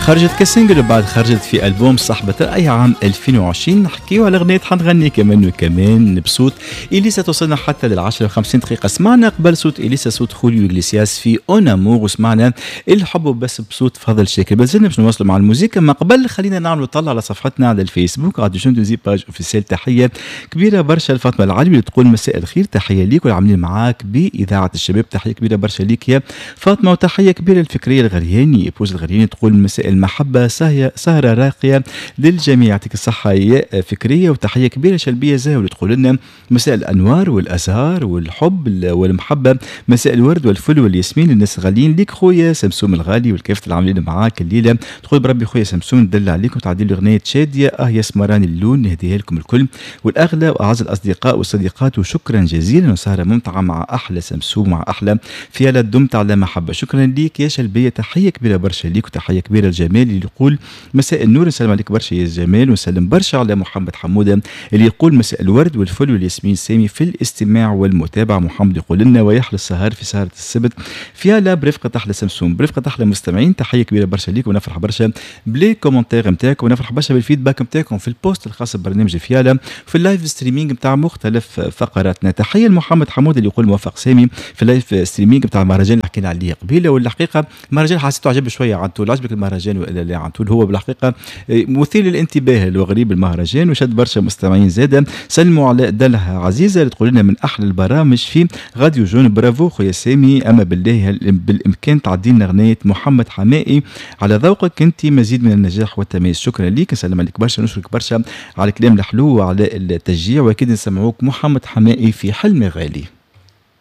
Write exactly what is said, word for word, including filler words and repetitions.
خرجت كسنجل وبعد خرجت في ألبوم صاحبة الرأي عام ألفين وعشرين. نحكيو على أغنية حنغني كمان وكمان بصوت إليسا توصلنا حتى للعشرة وخمسين دقيقة. سمعنا قبل صوت إليسا صوت خوليو إغليسياس في أون أمور، وسمعنا الحب بس بصوت فضل شاكر. بزلنا باش نواصلوا مع الموسيقى. ما قبل خلينا نعملوا طلع على صفحتنا على الفيسبوك راديو جون دوزي باج اوفيسيال. تحية كبيرة برشا لفاطمة العلوي اللي تقول مساء الخير، تحية ليك والعاملين معاك بإذاعة الشباب. تحية كبيرة برشا ليك يا فاطمة، وتحية كبيرة للفكرية الغرياني بوز الغرياني تقول مساء المحبة، سهرة راقية للجميع. يعطيك الصحة يا فكرية. وتحية كبيرة شلبية زاهر اللي تقول لنا مساء الأنوار والأزهار والحب والمحبة، مساء الورد والفل والياسمين للناس الغاليين ليك خويا سمسوم الغالي والكافة العاملين معاك الليلة. تقول بربي خويا سمسوم ندل عليكم وتعدي لي أغنية شادية اه يا سمران اللون نهديها لكم الكل والأغلى وأعز الأصدقاء والصديقات، وشكرا جزيلا وسهرة ممتعة مع أحلى سمسوم مع أحلى فيالا. دمت على محبة. شكرا ليك يا شلبية. تحية كبيرة برشا ليك وتحية كبيرة لجمال اللي يقول مساء النور. نسلم عليك برشا يا جمال ونسلم برشا على محمد حمودة اللي يقول مساء الورد والفل والياسمين سامي في الاستماع والمتابعة. محمد يقول لنا ويحلى السهر في سهرة السبت فيالا برفقة أحلى سمسوم برفقة أحلى مستمعين. تحية كبيرة برشا ليك ونفرح برشا بلي كومنتير نتاعكم ونفرح برشا بالفيدباك نتاعكم في البوست الخاص ببرنامج فيالا في اللايف ستريمينج نتاع مختلف فقراتنا. تحية لمحمد حمودة اللي يقول موفق سامي في اللايف ستريمينج نتاع المهرجان اللي حكينا عليه قبيله. والحقيقة المهرجان حسيته عجب شوية عن طول. عجبك المهرجان ولا لا عن طول؟ هو بالحقيقة مثير للانتباه وغريب المهرجان وشد برشا مستمعين زادا. سلموا على دلها عزيزة اللي تقول لنا من أحلى البرامج في راديو جون. برافو خويا سامي. أما بالله بالإمكان تعدي لنا أغنية محمد حمائي على ذوقك أنت مزيد من النجاح والتميز. شكرا ليك نسلم عليك برشا نشكرك برشا على الكلام الحلو وعلى التشجيع. وأكيد نسمعوك محمد حمائي في حلم غالي.